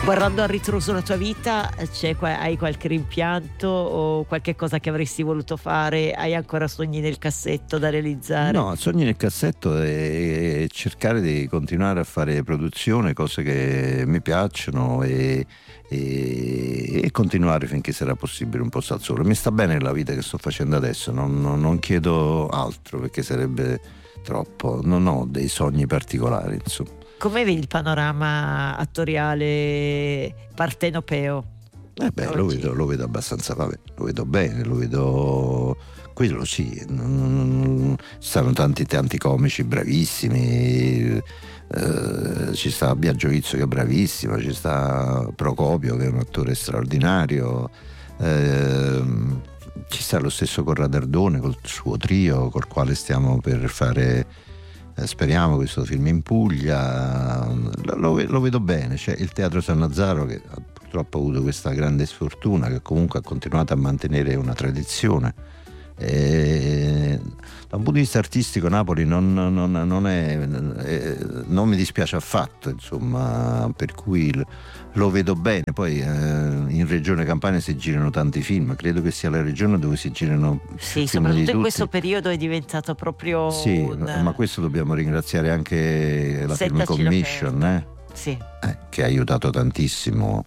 Guardando al ritroso la tua vita, hai qualche rimpianto o qualche cosa che avresti voluto fare? Hai ancora sogni nel cassetto da realizzare? No, sogni nel cassetto è cercare di continuare a fare produzione, cose che mi piacciono e continuare finché sarà possibile un posto al sole. Mi sta bene la vita che sto facendo adesso, non chiedo altro perché sarebbe troppo, non ho dei sogni particolari, insomma. Come vedi il panorama attoriale partenopeo? Lo vedo abbastanza, lo vedo bene, lo vedo, quello sì, ci stanno tanti comici bravissimi, ci sta Biagio Vizio che è bravissimo, ci sta Procopio che è un attore straordinario, ci sta lo stesso Corrado Ardone col suo trio col quale stiamo per fare, speriamo, questo film in Puglia. Lo vedo bene. C'è il Teatro Sannazzaro che purtroppo ha avuto questa grande sfortuna, che comunque ha continuato a mantenere una tradizione. Da un punto di vista artistico Napoli non mi dispiace affatto, insomma, per cui lo vedo bene. Poi in Regione Campania si girano tanti film, credo che sia la regione dove si girano sì, film di soprattutto tutti. In questo periodo è diventato proprio sì, ma questo dobbiamo ringraziare anche la Film Commission, sì. Che ha aiutato tantissimo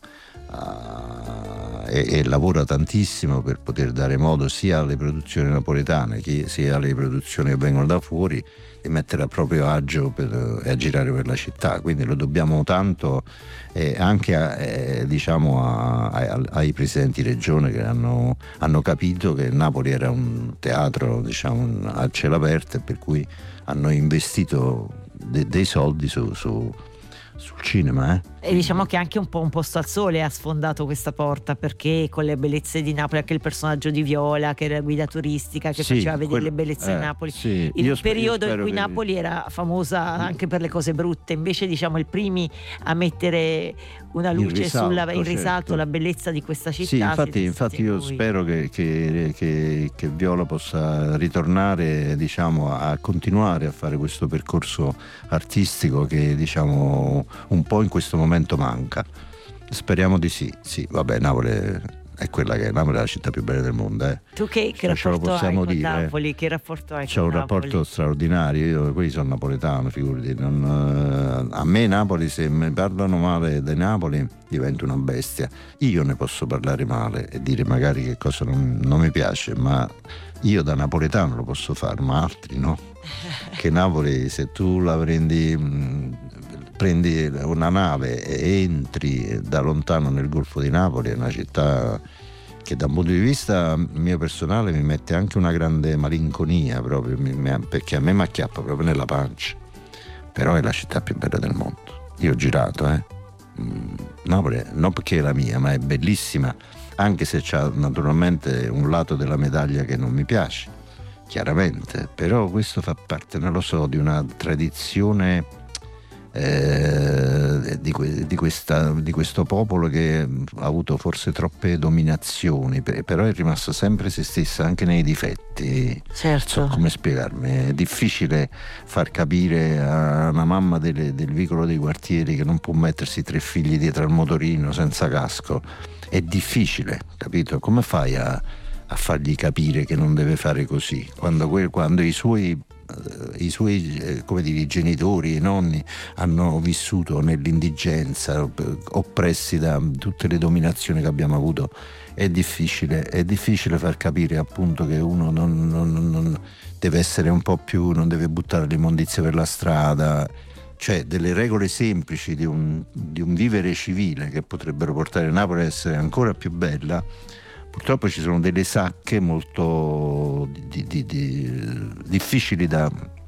e lavora tantissimo per poter dare modo sia alle produzioni napoletane sia alle produzioni che vengono da fuori di mettere a proprio agio e a girare per la città, quindi lo dobbiamo tanto anche diciamo ai presidenti di regione che hanno capito che Napoli era un teatro, diciamo, a cielo aperto, e per cui hanno investito dei soldi sul cinema. E diciamo che anche un po' Un posto al sole ha sfondato questa porta, perché con le bellezze di Napoli, anche il personaggio di Viola che era guida turistica, che faceva vedere le bellezze di Napoli, il periodo in cui Napoli era famosa anche per le cose brutte, invece diciamo i primi a mettere una luce in risalto la bellezza di questa città. Sì, infatti io spero che Viola possa ritornare, diciamo, a continuare a fare questo percorso artistico che, diciamo, un po' in questo momento manca. Speriamo di sì. Vabbè, Napoli è quella che è. Napoli è la città più bella del mondo. Tu che rapporto hai con Napoli? Che rapporto hai? C'è un rapporto straordinario. Io poi sono napoletano, figurati. A me Napoli, se mi parlano male di Napoli, divento una bestia. Io ne posso parlare male e dire magari che cosa non mi piace, ma io da napoletano lo posso fare, ma altri no. Che Napoli, se tu la prendi una nave e entri da lontano nel Golfo di Napoli, è una città che da un punto di vista mio personale mi mette anche una grande malinconia proprio, perché a me mi acchiappa proprio nella pancia, però è la città più bella del mondo. Io ho girato Napoli, non perché è la mia, ma è bellissima, anche se c'ha naturalmente un lato della medaglia che non mi piace, chiaramente, però questo fa parte, non lo so, di una tradizione di questo popolo che ha avuto forse troppe dominazioni, però è rimasto sempre se stessa anche nei difetti. Certo. Non so come spiegarmi, è difficile far capire a una mamma del vicolo dei quartieri che non può mettersi 3 figli dietro al motorino senza casco, è difficile, capito? Come fai a fargli capire che non deve fare così quando i suoi come dire, i genitori, i nonni hanno vissuto nell'indigenza, oppressi da tutte le dominazioni che abbiamo avuto? È difficile far capire appunto che uno non deve essere un po' più, non deve buttare l'immondizia per la strada, cioè delle regole semplici di un vivere civile che potrebbero portare Napoli a essere ancora più bella. Purtroppo ci sono delle sacche molto difficili da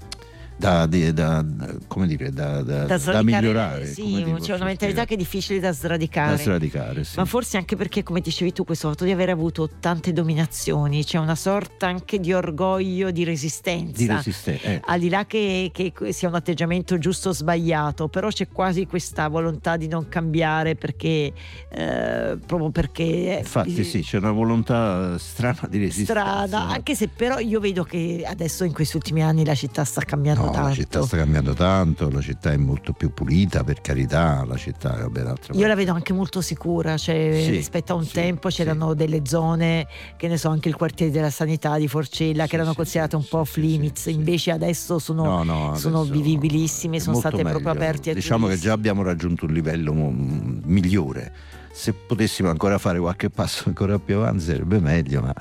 migliorare. Sì, c'è una mentalità che è difficile da sradicare. Sì. Ma forse anche perché, come dicevi tu, questo fatto di aver avuto tante dominazioni, c'è una sorta anche di orgoglio, di resistenza. Al di là che sia un atteggiamento giusto o sbagliato, però c'è quasi questa volontà di non cambiare perché proprio perché infatti sì, c'è una volontà strana di resistenza. Anche se però io vedo che adesso in questi ultimi anni la città sta cambiando tanto. La città sta cambiando tanto, la città è molto più pulita, per carità, la città, vabbè, io la vedo anche molto sicura, cioè rispetto a un tempo c'erano delle zone, che ne so, anche il quartiere della Sanità di Forcella, che erano considerate un po' off limits, invece adesso sono vivibilissime, sono state meglio. Proprio aperte a diciamo turisti. Che già abbiamo raggiunto un livello migliore. Se potessimo ancora fare qualche passo ancora più avanti sarebbe meglio, ma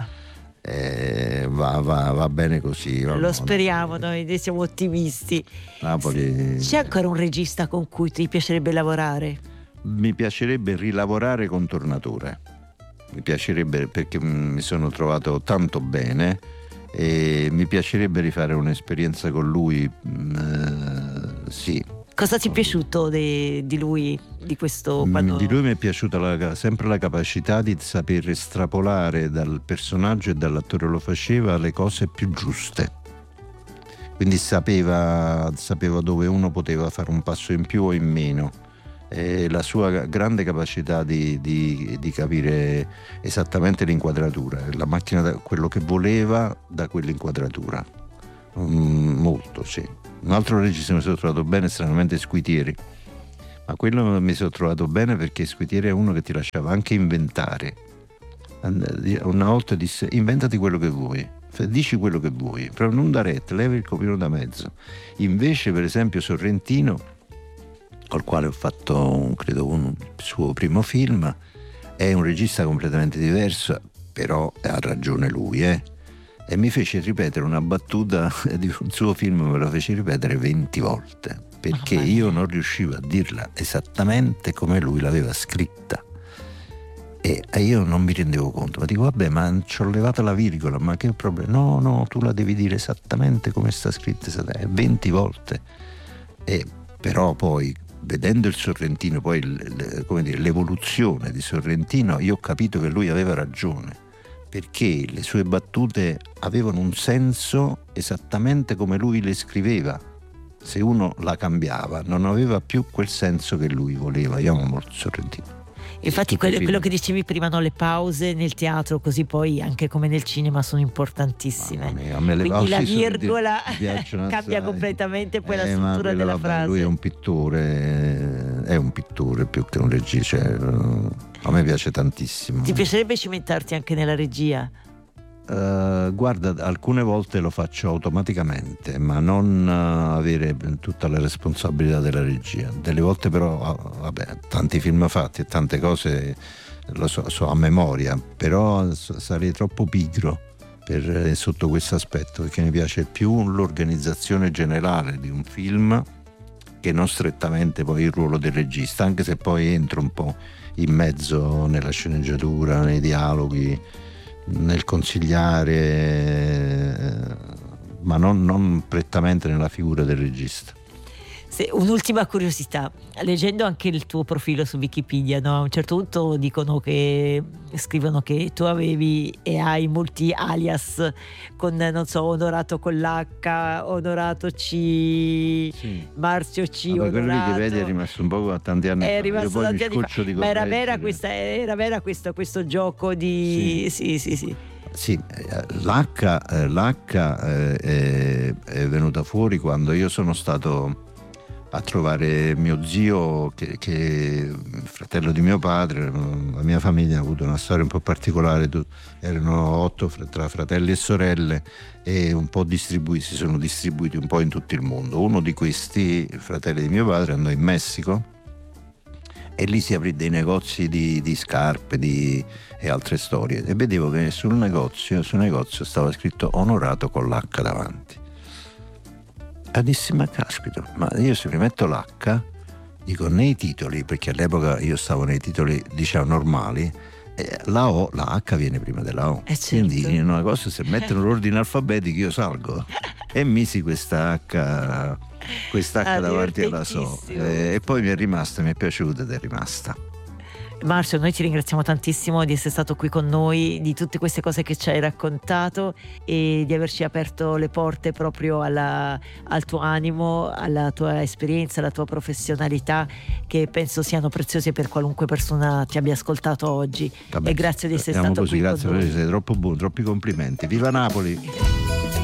va bene così. Lo speriamo, noi siamo ottimisti. Napoli. C'è ancora un regista con cui ti piacerebbe lavorare? Mi piacerebbe rilavorare con Tornatore. Mi piacerebbe, perché mi sono trovato tanto bene e mi piacerebbe rifare un'esperienza con lui. Sì. Cosa ti è piaciuto di lui, di questo? Di lui mi è piaciuta sempre la capacità di saper estrapolare dal personaggio, e dall'attore lo faceva, le cose più giuste. Quindi sapeva dove uno poteva fare un passo in più o in meno. E la sua grande capacità di capire esattamente l'inquadratura, la macchina, quello che voleva da quell'inquadratura. Molto, sì. Un altro regista mi sono trovato bene, stranamente, Squitieri, ma quello mi sono trovato bene perché Squitieri è uno che ti lasciava anche inventare. Una volta disse: inventati quello che vuoi, dici quello che vuoi, però non da retta, levi il copino da mezzo. Invece, per esempio, Sorrentino, col quale ho fatto credo un suo primo film, è un regista completamente diverso, però ha ragione lui, e mi fece ripetere una battuta di un suo film, me la fece ripetere 20 volte, perché io non riuscivo a dirla esattamente come lui l'aveva scritta, e io non mi rendevo conto, ma dico vabbè, ma ci ho levato la virgola, ma che problema? No, tu la devi dire esattamente come sta scritta, 20 volte. E però poi, vedendo il Sorrentino, poi l'evoluzione di Sorrentino, io ho capito che lui aveva ragione, perché le sue battute avevano un senso esattamente come lui le scriveva. Se uno la cambiava non aveva più quel senso che lui voleva. Io amo molto Sorrentino. Infatti quello che dicevi prima, le pause nel teatro, così poi anche come nel cinema, sono importantissime. Quindi la virgola cambia completamente poi la struttura della frase. Lui è un pittore più che un regista, a me piace tantissimo. Ti piacerebbe cimentarti anche nella regia? Guarda, alcune volte lo faccio automaticamente, ma non avere tutta la responsabilità della regia. Delle volte però, tanti film fatti e tante cose lo so a memoria, però sarei troppo pigro sotto questo aspetto, perché mi piace più l'organizzazione generale di un film che non strettamente poi il ruolo del regista, anche se poi entro un po' in mezzo nella sceneggiatura, nei dialoghi, nel consigliare, ma non prettamente nella figura del regista. Un'ultima curiosità, leggendo anche il tuo profilo su Wikipedia, a un certo punto scrivono che tu avevi e hai molti alias, con Onorato con l'H, Onorato C, sì. Marzio C, Onorato. Quello lì che vedi è rimasto un po' a tanti anni fa. È rimasto tanti anni fa. Ma era vera questo gioco di... Sì. Sì, l'H è venuta fuori quando io sono stato a trovare mio zio, che fratello di mio padre. La mia famiglia ha avuto una storia un po' particolare, erano 8 tra fratelli e sorelle, e un po' si sono distribuiti un po' in tutto il mondo. Uno di questi fratelli di mio padre andò in Messico e lì si aprì dei negozi di scarpe e altre storie, e vedevo che sul negozio stava scritto Onorato con l'H davanti. E dissi: ma caspita, ma io se mi metto l'H, dico, nei titoli, perché all'epoca io stavo nei titoli normali, la H viene prima della O, certo. Quindi una cosa, se mettono l'ordine alfabetico io salgo, e misi questa H davanti alla So, e poi mi è piaciuta ed è rimasta. Marzio, noi ti ringraziamo tantissimo di essere stato qui con noi, di tutte queste cose che ci hai raccontato e di averci aperto le porte proprio al tuo animo, alla tua esperienza, alla tua professionalità, che penso siano preziose per qualunque persona ti abbia ascoltato oggi. E grazie di essere stato qui con noi. Grazie, sei troppo buono, troppi complimenti. Viva Napoli!